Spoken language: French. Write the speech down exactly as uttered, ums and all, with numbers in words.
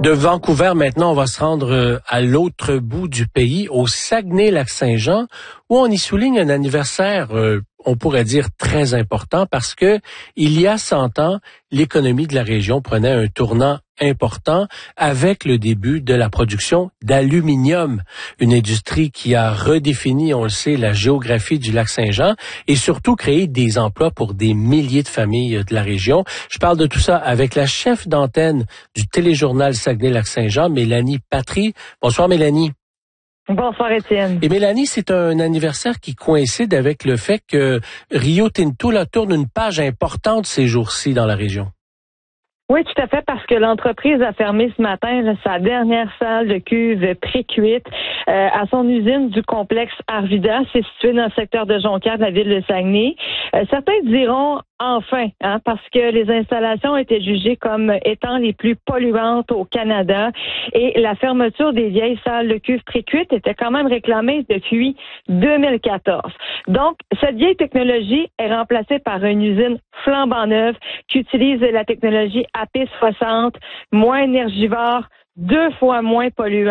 De Vancouver, maintenant, on va se rendre à l'autre bout du pays, au Saguenay-Lac-Saint-Jean, où on y souligne un anniversaire, euh, on pourrait dire très important, parce que il y a cent ans, l'économie de la région prenait un tournant important avec le début de la production d'aluminium, une industrie qui a redéfini, on le sait, la géographie du Lac-Saint-Jean et surtout créé des emplois pour des milliers de familles de la région. Je parle de tout ça avec la chef d'antenne du téléjournal Saguenay-Lac-Saint-Jean, Mélanie Patry. Bonsoir Mélanie. Bonsoir Étienne. Et Mélanie, c'est un anniversaire qui coïncide avec le fait que Rio Tinto là, tourne une page importante ces jours-ci dans la région. Oui, tout à fait, parce que l'entreprise a fermé ce matin là, sa dernière salle de cuve pré-cuite euh, à son usine du complexe Arvida. C'est situé dans le secteur de Jonquière de la ville de Saguenay. Euh, certains diront enfin, hein, parce que les installations étaient jugées comme étant les plus polluantes au Canada et la fermeture des vieilles salles de cuve pré-cuite était quand même réclamée depuis deux mille quatorze. Donc, cette vieille technologie est remplacée par une usine flambant neuve qui utilise la technologie A P I soixante, moins énergivore, deux fois moins polluante.